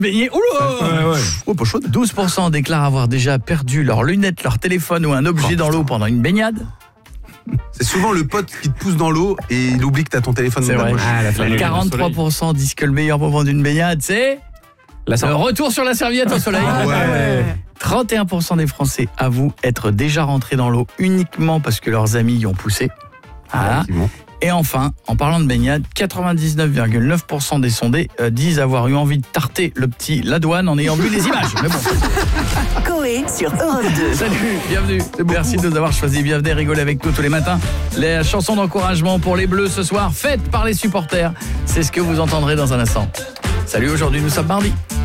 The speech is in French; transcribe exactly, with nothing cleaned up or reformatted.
baigner. Oh là ouais, ouais. Oh, pas chaude. douze pour cent déclarent avoir déjà perdu leurs lunettes, leur téléphone ou un objet oh, dans l'eau pendant une baignade. C'est souvent le pote qui te pousse dans l'eau et il oublie que t'as ton téléphone dans la poche. Ah, la quarante-trois pour cent disent que le meilleur moment d'une baignade, c'est la le retour sur la serviette au soleil. Ah ouais. trente et un pour cent des Français avouent être déjà rentrés dans l'eau uniquement parce que leurs amis y ont poussé. Voilà. Et enfin, en parlant de baignade, quatre-vingt-dix-neuf virgule neuf pour cent des sondés euh, disent avoir eu envie de tarter le petit Ladouane en ayant vu les images. Mais bon. Coé sur Europe deux. Salut, bienvenue. Merci de nous avoir choisis. Bienvenue rigoler avec nous tous les matins. Les chansons d'encouragement pour les Bleus ce soir, faites par les supporters. C'est ce que vous entendrez dans un instant. Salut, aujourd'hui nous sommes mardi.